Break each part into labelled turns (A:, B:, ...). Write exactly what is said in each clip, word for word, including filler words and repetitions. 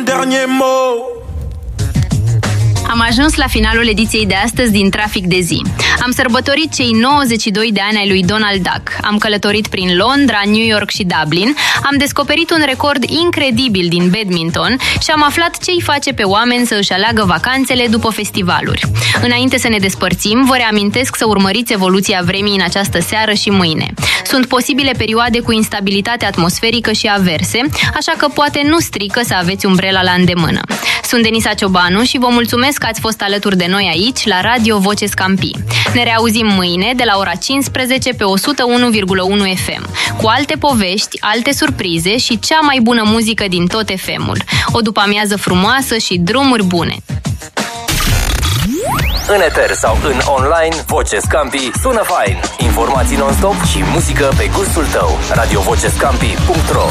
A: Dernier mot.
B: Am ajuns la finalul ediției de astăzi din Trafic de zi. Am sărbătorit cei nouăzeci și doi de ani ai lui Donald Duck. Am călătorit prin Londra, New York și Dublin. Am descoperit un record incredibil din badminton și am aflat ce îi face pe oameni să își aleagă vacanțele după festivaluri. Înainte să ne despărțim, vă reamintesc să urmăriți evoluția vremii în această seară și mâine. Sunt posibile perioade cu instabilitate atmosferică și averse, așa că poate nu strică să aveți umbrela la îndemână. Sunt Denisa Ciobanu și vă mulțumesc că ați fost alături de noi aici, la Radio Voce Scampii. Ne reauzim mâine de la ora cincisprezece pe o sută unu virgulă unu F M, cu alte povești, alte surprize și cea mai bună muzică din tot F M-ul. O după-amiază frumoasă și drumuri bune!
C: În eter sau în online, Voce Scampii sună fain. Informații non-stop și muzică pe gustul tău. radio voce scampii punct ro.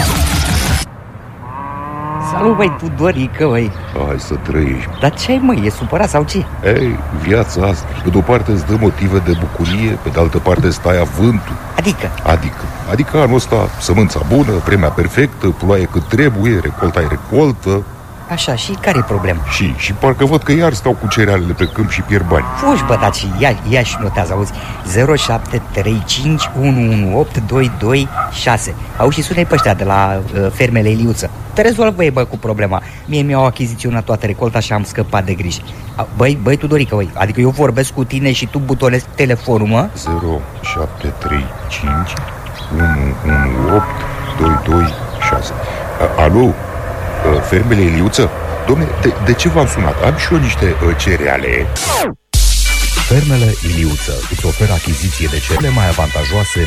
D: Salut, băi, Tudorică, băi.
E: Hai să trăiești.
D: Dar ce ai, măi, e supărat sau ce?
E: Ei, viața asta. Pe de-o parte îți dă motive de bucurie, pe de altă parte stai avântul.
D: Adică?
E: Adică, adică anul ăsta sămânța bună, vremea perfectă, ploaie cât trebuie, recolta e recoltă.
D: Așa, și care e problema?
E: Și, și parcă văd că iar stau cu cerealele pe câmp și pierd bani.
D: Fugi, bă, dar ia, ia și notează, auzi, zero șapte trei cinci unu unu opt doi doi șase. Auzi, și sună-i pe ăștia de la uh, fermele Iliuță. Te rezolvă, bă, cu problema. Mie mi-au achiziționat toată recolta și am scăpat de griji. Băi, băi, Tudorică, băi, adică eu vorbesc cu tine și tu butonezi telefonul, mă?
E: zero șapte trei cinci unu unu opt doi doi șase. Alo? Fermele Iliuță? Dom'le, de, de ce v-am sunat? Am și eu niște uh, cereale.
F: Fermele Iliuță îți oferă achiziție de cele mai avantajoase